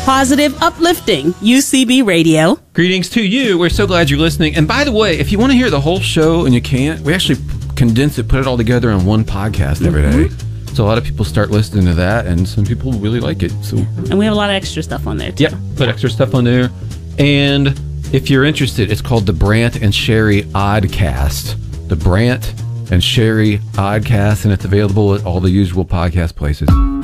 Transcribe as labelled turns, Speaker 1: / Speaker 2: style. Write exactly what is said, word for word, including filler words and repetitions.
Speaker 1: positive, uplifting U C B radio.
Speaker 2: Greetings to you. We're so glad you're listening. And by the way, if you want to hear the whole show and you can't, we actually condense it, put it all together on one podcast every
Speaker 1: mm-hmm.
Speaker 2: day. So a lot of people start listening to that, and some people really like it. So,
Speaker 1: and we have a lot of extra stuff on there, too.
Speaker 2: Yeah, put extra stuff on there. And if you're interested, it's called the Brant and Sherry Oddcast. The Brant and Sherry Oddcast, and it's available at all the usual podcast places.